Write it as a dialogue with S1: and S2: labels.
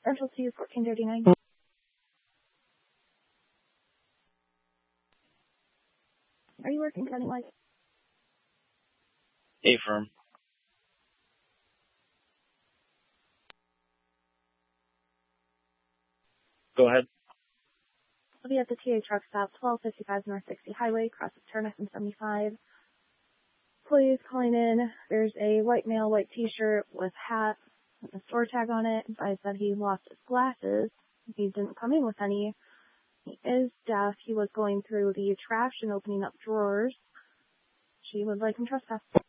S1: Central to 1439. Are you working Pennywise?
S2: A firm. Go ahead.
S1: I'll be at the TA truck stop, 1255 North 60 Highway, across the Turnus and 75. Please calling in. There's a white male, white t-shirt with hat with a store tag on it. I said he lost his glasses. He didn't come in with any. He is deaf. He was going through the trash and opening up drawers. She would like him trespass.